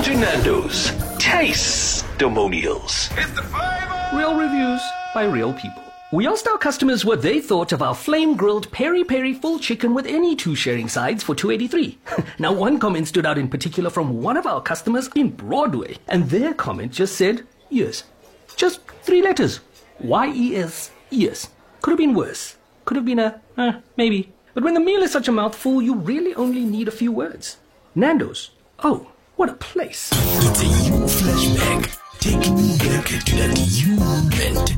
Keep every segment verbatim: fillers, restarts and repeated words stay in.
to Nando's Taste-Demonials. Real reviews by real people. We asked our customers what they thought of our flame-grilled peri-peri full chicken with any two sharing sides for two eighty-three. Now, one comment stood out in particular from one of our customers in Broadway, and their comment just said, yes. Just three letters. Y E S, yes. Could have been worse. Could have been a, uh, maybe. But when the meal is such a mouthful, you really only need a few words. Nando's. Oh, what a place. It's a you flashback. Taking you back to that you moment.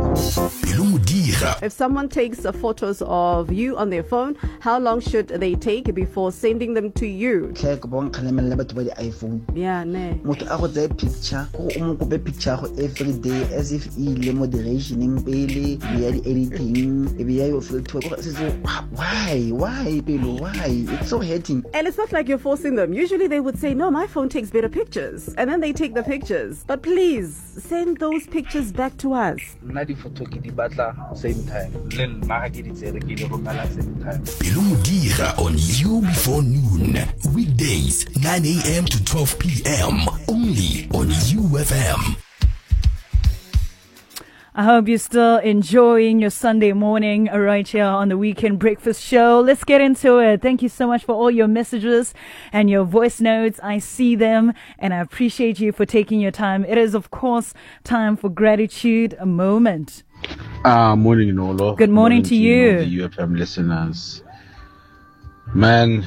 If someone takes uh, photos of you on their phone, how long should they take before sending them to you? Yeah, ne. Picture, picture every day as if he moderation in Bailey, editing. Why? Why, Bill? Why? It's so hating. And it's not like you're forcing them. Usually they would say, no, my phone takes better pictures. And then they take the pictures. But please, send those pictures back to us. Same time. Pilumudira on You Before Noon. Weekdays, nine a.m. to twelve p.m. Only on U F M. I hope you're still enjoying your Sunday morning right here on the Weekend Breakfast Show. Let's get into it. Thank you so much for all your messages and your voice notes. I see them and I appreciate you for taking your time. It is, of course, time for gratitude, a moment. Uh, morning, Nolo. Good morning, morning to, to you. The U F M listeners. Man,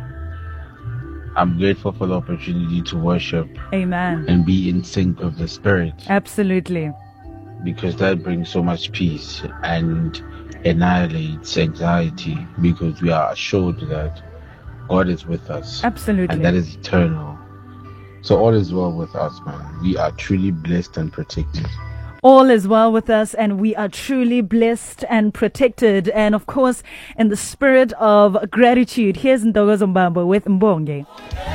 I'm grateful for the opportunity to worship. Amen. And be in sync with the Spirit. Absolutely. Because that brings so much peace and annihilates anxiety, because we are assured that God is with us. Absolutely. And that is eternal. So all is well with us, man. We are truly blessed and protected. All is well with us, and we are truly blessed and protected. And of course, in the spirit of gratitude, here's Ntokozo Mbambo with Mbonge.